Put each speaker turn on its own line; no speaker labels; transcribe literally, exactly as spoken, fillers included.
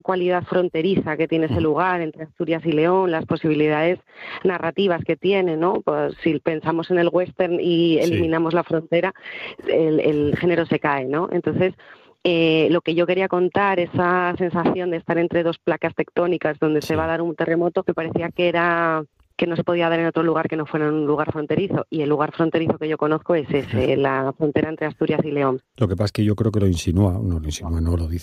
cualidad fronteriza que tiene ese lugar entre Asturias y León, las posibilidades narrativas que tiene, ¿no? Pues si pensamos en el western y eliminamos sí. la frontera, el, el género se cae, ¿no? Entonces, eh, lo que yo quería contar, esa sensación de estar entre dos placas tectónicas donde sí. se va a dar un terremoto, que parecía que era que no se podía dar en otro lugar que no fuera en un lugar fronterizo, y el lugar fronterizo que yo conozco es ese, la frontera entre Asturias y León.
Lo que pasa es que yo creo que lo insinúa, no lo insinúa, no lo dice.